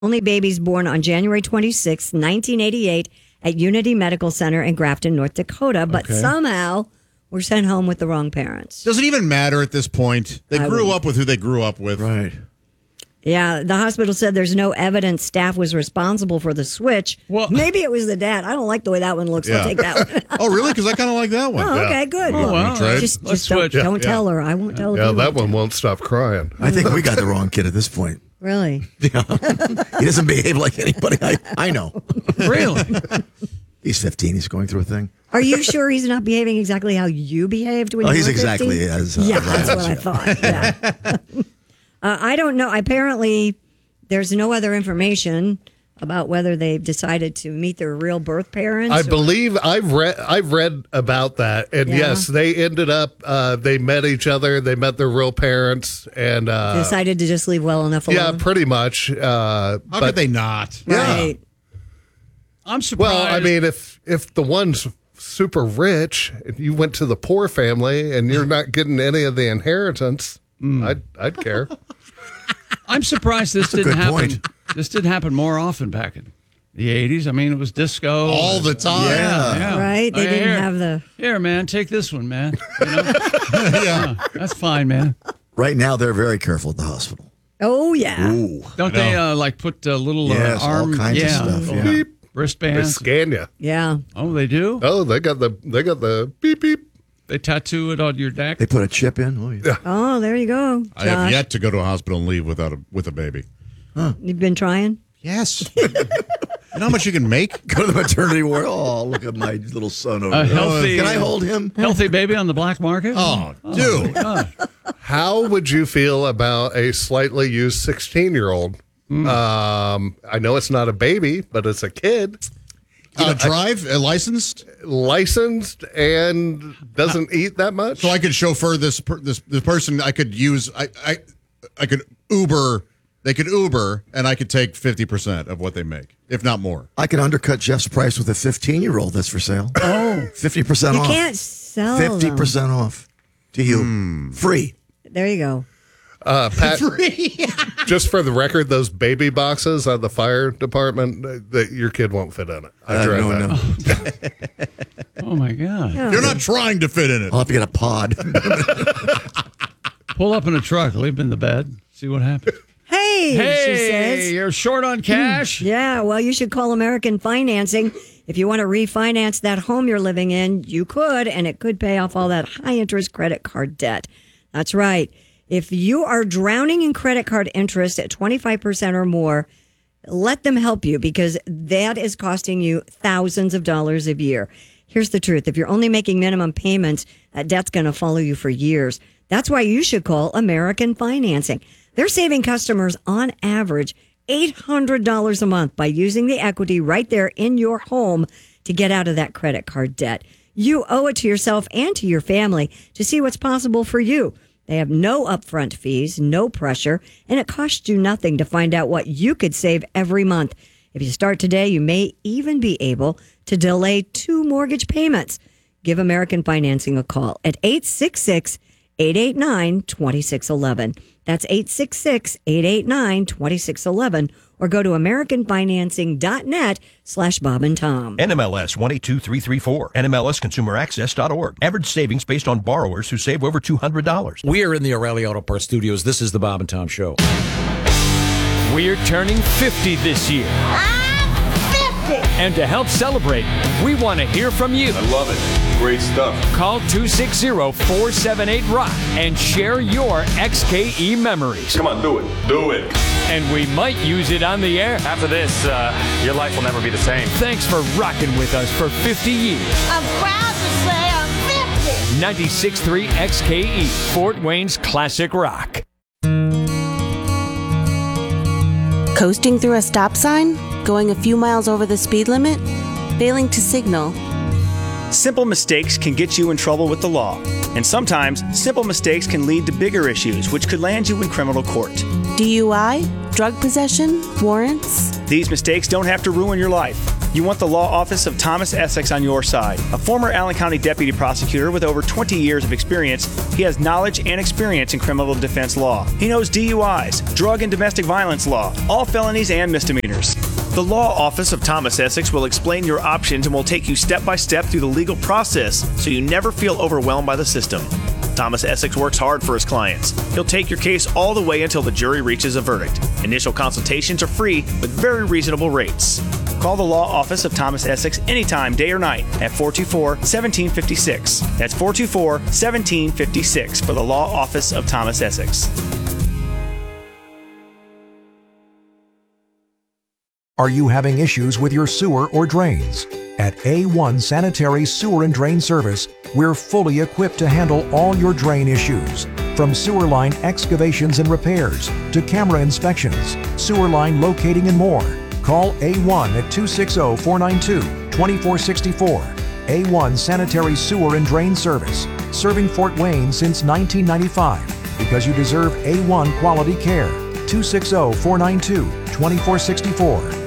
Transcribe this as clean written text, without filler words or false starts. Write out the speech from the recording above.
Only babies born on January 26, 1988 at Unity Medical Center in Grafton, North Dakota, but somehow were sent home with the wrong parents. Does it even matter at this point? They grew up with who they grew up with. Right. Yeah, the hospital said there's no evidence staff was responsible for the switch. Well, maybe it was the dad. I don't like the way that one looks. Yeah. I'll take that one. Oh, really? Because I kind of like that one. Oh, okay, good. Oh, well, Just let's don't switch. tell her. I won't tell her. Yeah, that one won't stop crying. I think we got the wrong kid at this point. Really? Yeah. He doesn't behave like anybody I know. Really? He's 15. He's going through a thing. Are you sure he's not behaving exactly how you behaved when you were 15? He's exactly as yeah, Brian that's what is, I thought. Yeah. I don't know. Apparently, there's no other information about whether they've decided to meet their real birth parents. I believe I've read about that, and Yeah. yes, they ended up. They met each other. They met their real parents, and decided to just leave well enough alone. yeah, pretty much. How could they not? Right. I'm surprised. Well, I mean, if the one's super rich, and you went to the poor family, and you're not getting any of the inheritance, I'd care. I'm surprised this didn't good happen. point. This didn't happen more often back in the 80s. I mean, it was disco. All the time. Yeah. Right? They Okay, didn't here. have the... Here, man, take this one, man. You know? Yeah. That's fine, man. Right now, they're very careful at the hospital. Oh, yeah. Ooh. Don't they like put a little Yes, all arm? kinds of stuff, little yeah. They wristbands. scan you. Yeah. Oh, they do. Oh, they got the beep beep. They tattoo it on your neck. They put a chip in. Oh, yeah. Oh, there you go, I have Josh. yet to go to a hospital and leave with a baby. You've been trying? Yes. You know how much you can make? Go to the maternity ward. Oh, look at my little son over A there. healthy, Can I hold him? healthy baby on the black market? Oh, dude. God. How would you feel about a slightly used 16-year-old? I know it's not a baby, but it's a kid. Drive? Licensed? Licensed and doesn't eat that much. So I could chauffeur this person. I could use. I could Uber. They could Uber, and I could take 50% of what they make, if not more. I can undercut Jeff's price with a 15-year-old that's for sale. Oh. 50% You off. can't sell them. 50% off to you. Free. There you go. Pat, just for the record, those baby boxes on the fire department, that your kid won't fit in it. I tried that. No. Oh, my God. You're not trying to fit in it. I'll have to get a pod. Pull up in a truck, leave him in the bed, see what happens. Hey, she Hey, says. you're short on cash? Yeah, well, you should call American Financing. If you want to refinance that home you're living in, you could, and it could pay off all that high-interest credit card debt. That's right. If you are drowning in credit card interest at 25% or more, let them help you because that is costing you thousands of dollars a year. Here's the truth. If you're only making minimum payments, that debt's going to follow you for years. That's why you should call American Financing. They're saving customers on average $800 a month by using the equity right there in your home to get out of that credit card debt. You owe it to yourself and to your family to see what's possible for you. They have no upfront fees, no pressure, and it costs you nothing to find out what you could save every month. If you start today, you may even be able to delay 2 mortgage payments. Give American Financing a call at 866-889-2611. That's 866-889-2611. Or go to AmericanFinancing.net/Bob and Tom. NMLS 122334. NMLSConsumerAccess.org. Average savings based on borrowers who save over $200. We are in the O'Reilly Auto Parts studios. This is the Bob and Tom Show. We're turning 50 this year. And to help celebrate, we want to hear from you. I love it. Great stuff. Call 260-478-ROCK and share your XKE memories. Come on, do it. Do it. And we might use it on the air. After this, your life will never be the same. Thanks for rocking with us for 50 years. I'm proud to say I'm 50. 96.3 XKE, Fort Wayne's classic rock. Coasting through a stop sign? Going a few miles over the speed limit? Failing to signal? Simple mistakes can get you in trouble with the law. And sometimes, simple mistakes can lead to bigger issues, which could land you in criminal court. DUI? Drug possession? Warrants? These mistakes don't have to ruin your life. You want the law office of Thomas Essex on your side. A former Allen County deputy prosecutor with over 20 years of experience, He has knowledge and experience in criminal defense law. He knows DUIs, drug and domestic violence law, all felonies and misdemeanors. The Law Office of Thomas Essex will explain your options and will take you step by step through the legal process so you never feel overwhelmed by the system. Thomas Essex works hard for his clients. He'll take your case all the way until the jury reaches a verdict. Initial consultations are free with very reasonable rates. Call the Law Office of Thomas Essex anytime, day or night, at 424-1756. That's 424-1756 for the Law Office of Thomas Essex. Are you having issues with your sewer or drains? At A1 Sanitary Sewer and Drain Service, we're fully equipped to handle all your drain issues. From sewer line excavations and repairs to camera inspections, sewer line locating and more. Call A1 at 260-492-2464. A1 Sanitary Sewer and Drain Service, serving Fort Wayne since 1995 because you deserve A1 quality care. 260-492-2464.